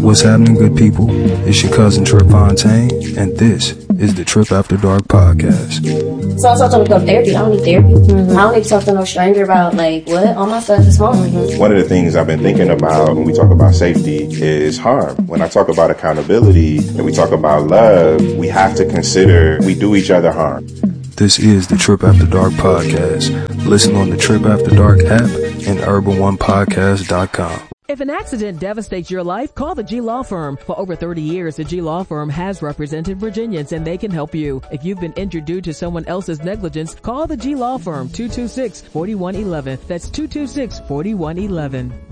What's happening, good people? It's your cousin Trip Fontaine, and this is the Trip After Dark podcast. So I told him to go to therapy. I don't need therapy. I don't need to talk to no stranger about, like, what? All my stuff is home. One of the things I've been thinking about when we talk about safety is harm. When I talk about accountability and we talk about love, we have to consider we do each other harm. This is the Trip After Dark podcast. Listen on the Trip After Dark app and urban1podcast.com. If an accident devastates your life, call the G Law Firm. For over 30 years, the G Law Firm has represented Virginians, and they can help you. If you've been injured due to someone else's negligence, call the G Law Firm, 226-4111. That's 226-4111.